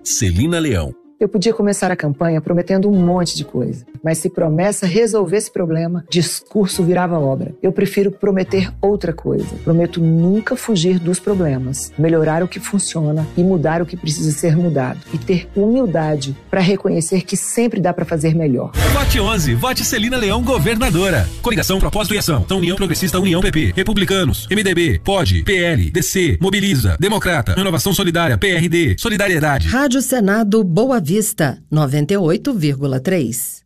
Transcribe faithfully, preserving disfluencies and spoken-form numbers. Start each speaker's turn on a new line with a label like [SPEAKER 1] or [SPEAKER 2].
[SPEAKER 1] Celina Leão.
[SPEAKER 2] Eu podia começar a campanha prometendo um monte de coisa, mas se promessa resolvesse problema, discurso virava obra. Eu prefiro prometer outra coisa. Prometo nunca fugir dos problemas, melhorar o que funciona e mudar o que precisa ser mudado. E ter humildade para reconhecer que sempre dá para fazer melhor.
[SPEAKER 1] Vote onze, vote Celina Leão, governadora. Coligação Propósito e Ação. União Progressista, União P P. Republicanos, M D B, P O D, P L, D C, Mobiliza, Democrata, Renovação Solidária, P R D, Solidariedade.
[SPEAKER 3] Rádio Senado Boa Vista, noventa e oito vírgula três.